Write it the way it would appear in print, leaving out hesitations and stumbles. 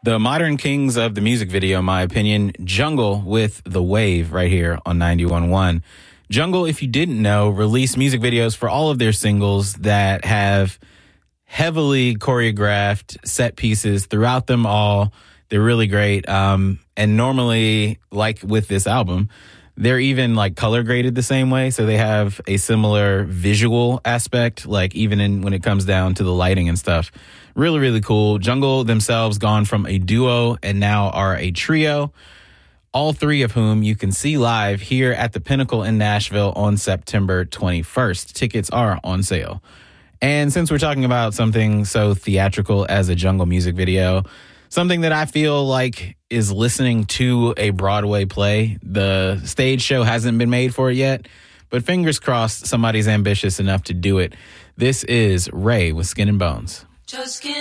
The modern kings of the music video, in my opinion, Jungle with The Wave right here on 91.1. Jungle, if you didn't know, released music videos for all of their singles that have heavily choreographed set pieces throughout them all. They're really great. And normally, like with this album, they're even like color graded the same way. So they have a similar visual aspect, like even when it comes down to the lighting and stuff. Really, really cool. Jungle themselves gone from a duo and now are a trio. All three of whom you can see live here at the Pinnacle in Nashville on September 21st. Tickets are on sale. And since we're talking about something so theatrical as a Jungle music video, something that I feel like is listening to a Broadway play. The stage show hasn't been made for it yet, but fingers crossed somebody's ambitious enough to do it. This is Ray with Skin and Bones. Just